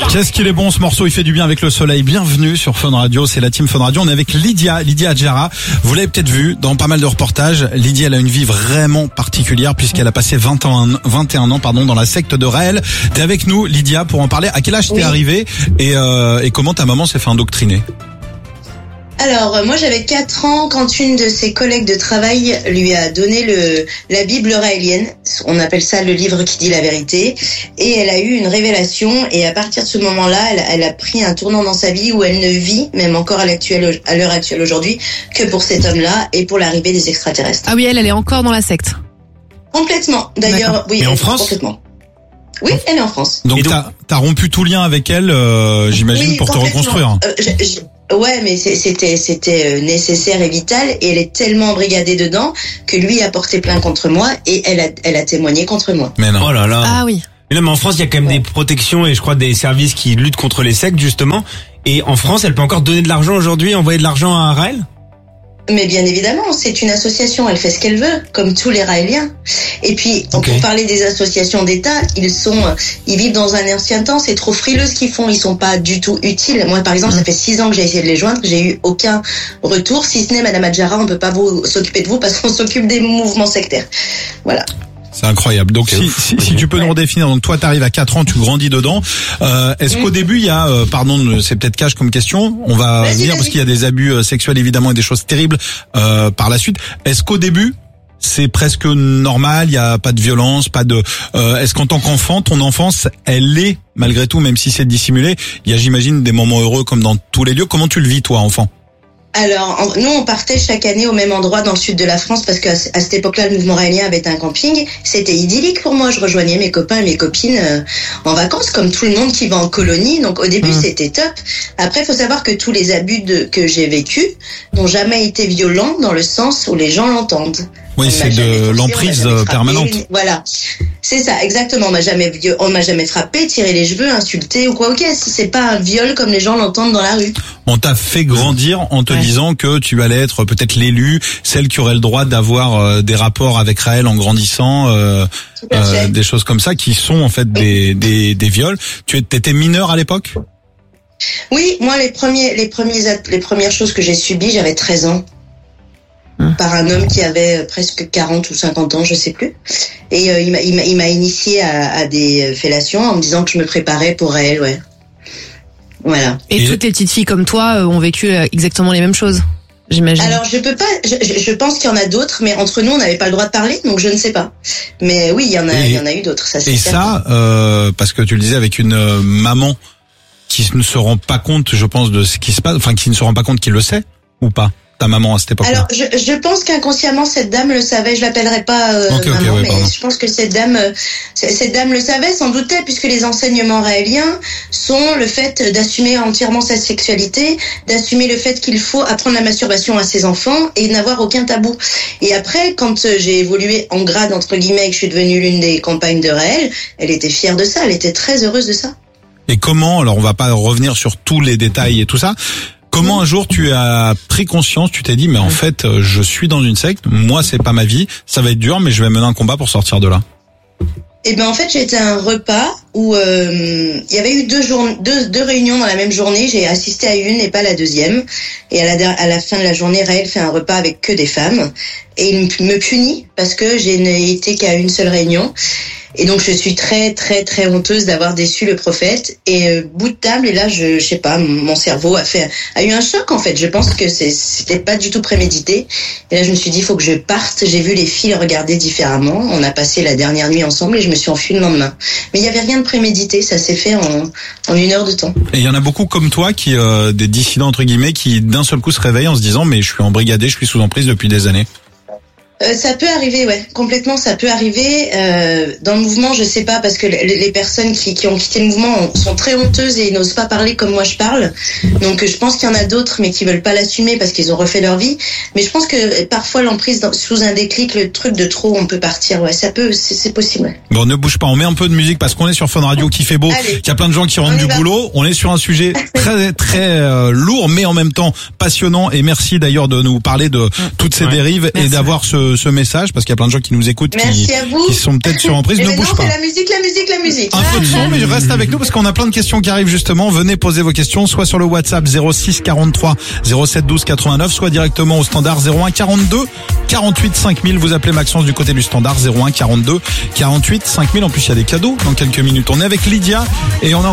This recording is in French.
Qu'est-ce qu'il est bon ce morceau, il fait du bien avec le soleil. Bienvenue sur Fun Radio, c'est la team Fun Radio. On est avec Lydia Adjara. Vous l'avez peut-être vu dans pas mal de reportages. Lydia, elle a une vie vraiment particulière puisqu'elle a passé 21 ans dans la secte de Raël. T'es avec nous, Lydia, pour en parler. À quel âge t'es arrivée et comment ta maman s'est fait indoctriner? Alors, moi j'avais 4 ans quand une de ses collègues de travail lui a donné la Bible raélienne. On appelle ça le livre qui dit la vérité. Et elle a eu une révélation et à partir de ce moment-là, elle a pris un tournant dans sa vie où elle ne vit, même encore à l'heure actuelle aujourd'hui, que pour cet homme-là et pour l'arrivée des extraterrestres. Ah oui, elle est encore dans la secte. Complètement. D'ailleurs, D'accord. oui. Et en France? Complètement. Oui, elle est en France. Donc t'as rompu tout lien avec elle, j'imagine, oui, pour te reconstruire. Ouais, mais c'était nécessaire et vital, et elle est tellement embrigadée dedans que lui a porté plainte contre moi et elle a témoigné contre moi. Mais non. Oh là là. Ah oui. Mais non, mais en France, il y a quand même des protections et je crois des services qui luttent contre les sectes, justement. Et en France, elle peut encore donner de l'argent aujourd'hui, envoyer de l'argent à Raël? Mais bien évidemment, c'est une association, elle fait ce qu'elle veut, comme tous les Raéliens. Et puis, pour parler des associations d'État, ils vivent dans un ancien temps, c'est trop frileux ce qu'ils font, ils sont pas du tout utiles. Moi, par exemple, ça fait 6 ans que j'ai essayé de les joindre, j'ai eu aucun retour, si ce n'est Madame Adjara, on peut pas s'occuper de vous parce qu'on s'occupe des mouvements sectaires. Voilà. C'est incroyable. Donc si tu peux nous redéfinir, donc toi t'arrives à 4 ans, tu grandis dedans. Est-ce qu'au début il y a, pardon, c'est peut-être cash comme question, on va venir parce qu'il y a des abus sexuels évidemment et des choses terribles par la suite. Est-ce qu'au début c'est presque normal, il y a pas de violence, pas de est-ce qu'en tant qu'enfant, ton enfance, elle est malgré tout, même si c'est dissimulé, il y a j'imagine des moments heureux comme dans tous les lieux. Comment tu le vis toi enfant? Alors, nous, on partait chaque année au même endroit dans le sud de la France parce qu'à cette époque-là, le mouvement raélien avait un camping. C'était idyllique pour moi. Je rejoignais mes copains et mes copines en vacances, comme tout le monde qui va en colonie. Donc, au début, c'était top. Après, il faut savoir que tous les abus que j'ai vécus n'ont jamais été violents dans le sens où les gens l'entendent. Oui, c'est de l'emprise permanente. Voilà, c'est ça, exactement. On m'a jamais frappé, tiré les cheveux, insulté ou quoi. Ok, c'est pas un viol comme les gens l'entendent dans la rue. On t'a fait grandir en te disant que tu allais être peut-être l'élu, celle qui aurait le droit d'avoir des rapports avec Raël en grandissant, des choses comme ça qui sont en fait des viols. Tu étais mineur à l'époque? Oui, moi les premières choses que j'ai subies, j'avais 13 ans. Par un homme qui avait presque 40 ou 50 ans, je sais plus. Et il m'a initié à des fellations en me disant que je me préparais pour elle, ouais. Voilà. Et toutes les petites filles comme toi ont vécu exactement les mêmes choses, j'imagine. Alors je peux pas, je pense qu'il y en a d'autres, mais entre nous on n'avait pas le droit de parler, donc je ne sais pas. Mais oui, il y en a eu d'autres, ça c'est certain. Et ça, parce que tu le disais avec une maman qui ne se rend pas compte, je pense, de ce qui se passe, enfin qui ne se rend pas compte qu'il le sait ou pas. Ta maman à cette époque-là. Alors, je pense qu'inconsciemment cette dame le savait. Je l'appellerai pas maman, mais je pense que cette dame le savait, s'en doutait, puisque les enseignements raéliens sont le fait d'assumer entièrement sa sexualité, d'assumer le fait qu'il faut apprendre la masturbation à ses enfants et n'avoir aucun tabou. Et après, quand j'ai évolué en grade entre guillemets et que je suis devenue l'une des compagnes de Raël, elle était fière de ça, elle était très heureuse de ça. Et comment, alors on va pas revenir sur tous les détails et tout ça. Comment un jour tu as pris conscience, tu t'es dit mais en fait je suis dans une secte, moi c'est pas ma vie, ça va être dur mais je vais mener un combat pour sortir de là. Eh ben en fait j'ai été à un repas où il y avait eu deux réunions dans la même journée. J'ai assisté à une et pas la deuxième. Et à la fin de la journée, Raël fait un repas avec que des femmes et il me punit parce que je n'ai été qu'à une seule réunion. Et donc je suis très très très honteuse d'avoir déçu le prophète. Et bout de table, et là je sais pas, mon cerveau a eu un choc en fait. Je pense que c'était pas du tout prémédité. Et là je me suis dit il faut que je parte. J'ai vu les filles le regarder différemment. On a passé la dernière nuit ensemble et je me suis enfuie le lendemain. Mais il y avait rien de prémédité, ça s'est fait en 1 heure de temps. Et il y en a beaucoup comme toi qui des dissidents entre guillemets qui d'un seul coup se réveillent en se disant mais je suis embrigadé, je suis sous emprise depuis des années. Ça peut arriver, ouais, complètement, ça peut arriver. Dans le mouvement, je sais pas, parce que les personnes qui ont quitté le mouvement sont très honteuses et n'osent pas parler comme moi je parle. Donc je pense qu'il y en a d'autres, mais qui veulent pas l'assumer parce qu'ils ont refait leur vie. Mais je pense que parfois l'emprise sous un déclic, le truc de trop, on peut partir, ouais, ça peut, c'est possible. Ouais. Bon, ne bouge pas, on met un peu de musique parce qu'on est sur Fun Radio qui fait beau. Il y a plein de gens qui rentrent du boulot. On est sur un sujet très très lourd, mais en même temps passionnant. Et merci d'ailleurs de nous parler de toutes ces dérives et d'avoir ce ce message parce qu'il y a plein de gens qui nous écoutent Merci à vous. qui sont peut-être sur emprise. Mais Ne bouge maintenant, pas. c'est la musique. Un peu de son, mais reste avec nous parce qu'on a plein de questions qui arrivent justement. Venez poser vos questions, soit sur le WhatsApp 06 43 07 12 89, soit directement au standard 01 42 48 5000. Vous appelez Maxence du côté du standard 01 42 48 5000. En plus, il y a des cadeaux dans quelques minutes. On est avec Lydia et on a